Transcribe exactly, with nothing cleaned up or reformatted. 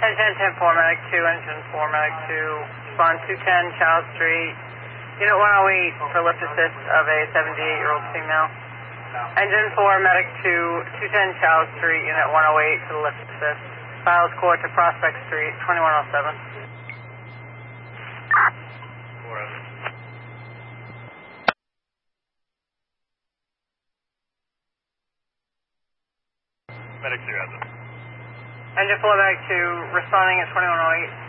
ten ten four, Medic two, engine four, Medic two, respond two ten Charles Street, unit one oh eight for lift assist of a seventy-eight-year-old female. Engine four, Medic two, two ten Charles Street, unit one oh eight for the lift assist. Files court to Prospect Street, twenty-one oh seven. Medic two has it. Engine four, Medic two, responding at twenty-one oh eight.